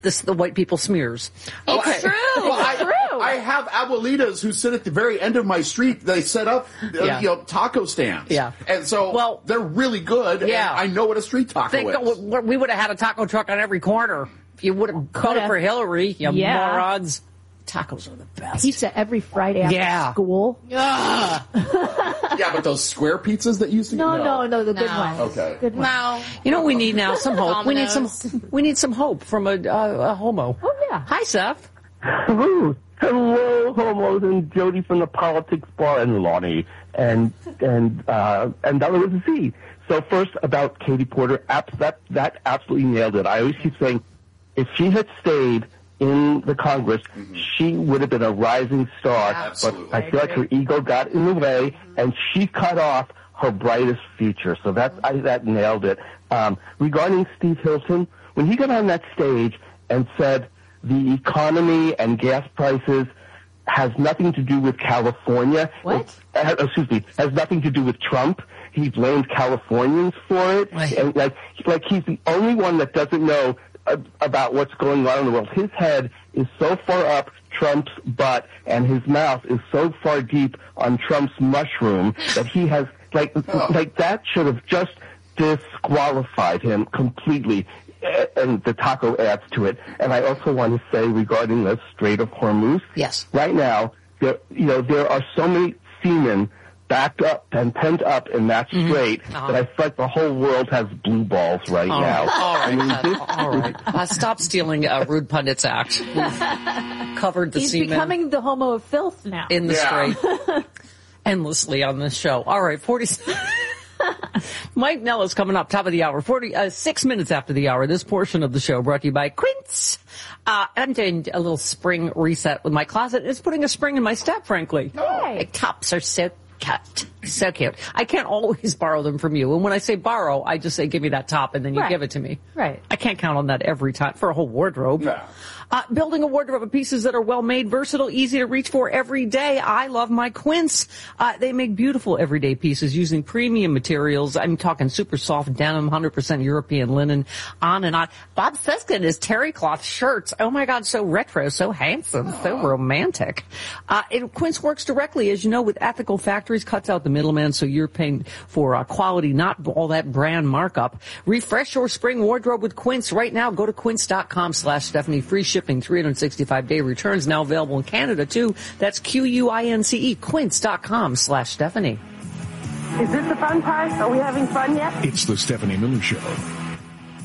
the white people smears. It's true. I have abuelitas who sit at the very end of my street. They set up, taco stands. Yeah. And so they're really good. Yeah. And I know what a street taco is. We would have had a taco truck on every corner. If you would have voted for Hillary, you morons. Tacos are the best. Pizza every Friday after school. Yeah, but those square pizzas that used to No, the good ones. Okay. Good ones. No. You know what we need now? Some hope. We need some hope from a homo. Oh yeah. Hi, Seth. Hello, homos, and Jody from the Politics Bar, and Lonnie, and Dollar with a Z. So first about Katie Porter, that absolutely nailed it. I always keep saying, if she had stayed in the Congress, she would have been a rising star. Absolutely. But I feel like her ego got in the way, and she cut off her brightest future. So that nailed it. Regarding Steve Hilton, when he got on that stage and said the economy and gas prices has nothing to do with California. What? Has nothing to do with Trump. He blamed Californians for it. Right. And like he's the only one that doesn't know about what's going on in the world. His head is so far up Trump's butt, and his mouth is so far deep on Trump's mushroom that he has like that should have just disqualified him completely. And the taco adds to it. And I also want to say regarding the Strait of Hormuz. Yes. Right now, there are so many seamen backed up and pent up in that strait that I feel like the whole world has blue balls right now. All right. Stop stealing Rude Pundits Act. We've covered the He's seamen. becoming the homo of filth now. In the strait. Endlessly on this show. All right, 40... Mike Nell is coming up, top of the hour, 6 minutes after the hour. This portion of the show brought to you by Quince. I'm doing a little spring reset with my closet. It's putting a spring in my step, frankly. Hey. The tops are so cut. So cute. I can't always borrow them from you. And when I say borrow, I just say, give me that top, and then you give it to me. Right. I can't count on that every time for a whole wardrobe. No. Building a wardrobe of pieces that are well-made, versatile, easy to reach for every day. I love my Quince. They make beautiful everyday pieces using premium materials. I'm talking super soft denim, 100% European linen, on and on. Bob Suska and his terry cloth shirts. Oh my God, so retro, so handsome, so romantic. Quince works directly, as you know, with ethical factories, cuts out the middleman, so you're paying for quality, not all that brand markup. Refresh your spring wardrobe with Quince right now. Go to quince.com/Stephanie. Free shipping, 365-day returns, now available in Canada too. That's QUINCE, quince.com/Stephanie. Is this the fun part? Are we having fun yet? It's the Stephanie Miller Show.